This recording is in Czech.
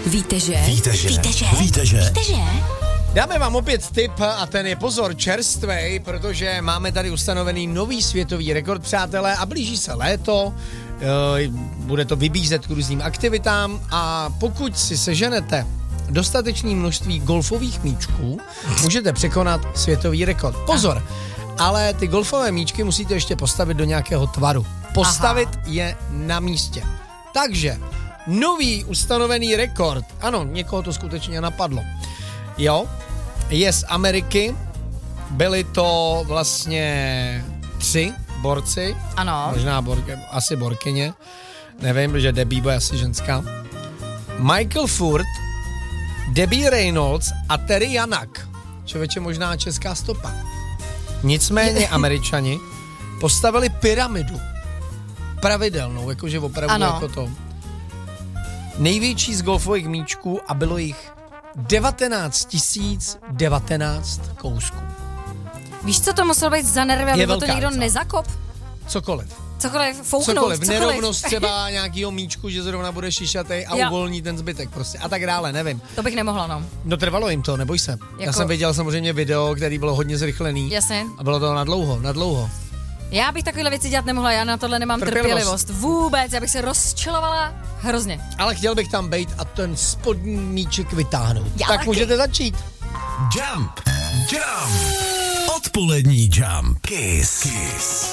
Víte, že? Dáme vám opět tip a ten je pozor čerstvej, protože máme tady ustanovený nový světový rekord, přátelé, a blíží se léto, bude to vybízet k různým aktivitám a pokud si seženete dostatečné množství golfových míčků, můžete překonat světový rekord. Pozor, ale ty golfové míčky musíte ještě postavit do nějakého tvaru. Postavit je na místě. Takže nový ustanovený rekord, ano, někoho to skutečně napadlo. Jo, je z Ameriky, byli to vlastně 3 borci, Ano. možná asi borkyně, nevím, protože Debbie bude asi ženská. Michael Furt, Debbie Reynolds a Terry Janak, člověče možná česká stopa. Nicméně Američani postavili pyramidu, pravidelnou, jakože opravdu jako to. Největší z golfových míčků a bylo jich 19 019 kousků. Víš, co to muselo být za nervy, aby to někdo nezakop? Cokoliv, Fouknout, nerovnost třeba nějakýho míčku, že zrovna bude šišatej a uvolní ten zbytek prostě a tak dále, nevím. To bych nemohla, no. No trvalo jim to, neboj se. Já jsem viděl samozřejmě video, který bylo hodně zrychlený. Jasně. A bylo to na dlouho. Já bych takovéhle věci dělat nemohla, já na tohle nemám trpělivost. Vůbec, já bych se rozčilovala hrozně. Ale chtěl bych tam bejt a ten spodní míček vytáhnout. Já tak taky. můžete začít. Jump. Odpolední Jump. Kiss.